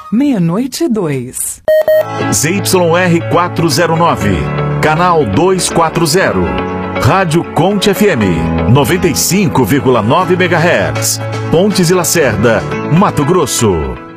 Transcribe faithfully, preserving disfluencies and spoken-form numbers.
meia-noite e dois. Z Y R quatrocentos e nove, canal duzentos e quarenta. Rádio Conte F M, noventa e cinco vírgula nove megahertz. Pontes e Lacerda, Mato Grosso.